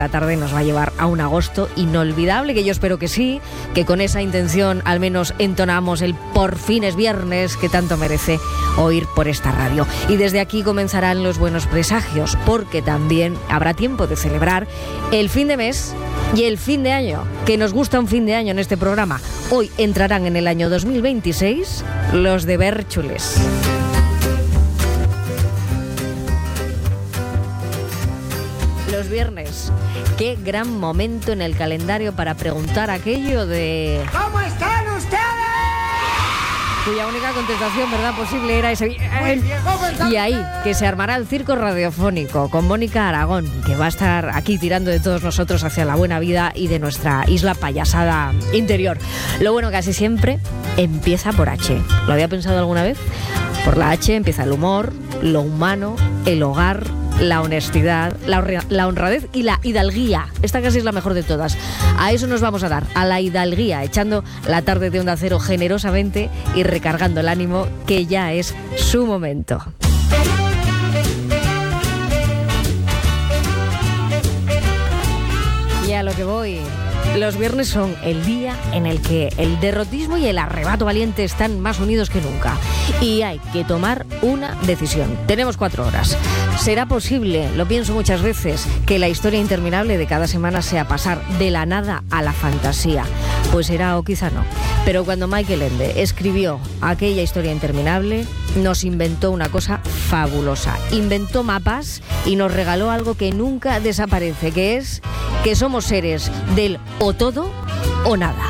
La tarde nos va a llevar a un agosto inolvidable, que yo espero que sí, que con esa intención al menos entonamos el por fin es viernes que tanto merece oír por esta radio. Y desde aquí comenzarán los buenos presagios, porque también habrá tiempo de celebrar el fin de mes y el fin de año, que nos gusta un fin de año en este programa. Hoy entrarán en el año 2026 los de Bércholes. Los viernes, qué gran momento en el calendario para preguntar aquello de ¿cómo están ustedes? Cuya única contestación, ¿verdad?, posible era ese. Muy bien, ¿cómo están Y ahí, ustedes? que se armará el circo radiofónico con Mónica Aragón, que va a estar aquí tirando de todos nosotros hacia la buena vida y de nuestra isla payasada interior. Lo bueno, casi siempre empieza por H. ¿Lo había pensado alguna vez? Por la H empieza el humor, lo humano, el hogar, la honestidad, la honradez y la hidalguía. Esta casi es la mejor de todas. A eso nos vamos a dar, a la hidalguía, echando la tarde de Onda Cero generosamente y recargando el ánimo, que ya es su momento. Y a lo que voy. Los viernes son el día en el que el derrotismo y el arrebato valiente están más unidos que nunca. Y hay que tomar una decisión. Tenemos 4 horas. ¿Será posible, lo pienso muchas veces, que la historia interminable de cada semana sea pasar de la nada a la fantasía? Pues será o quizá no. Pero cuando Michael Ende escribió aquella historia interminable, nos inventó una cosa fabulosa. Inventó mapas y nos regaló algo que nunca desaparece, que es que somos seres del o todo o nada.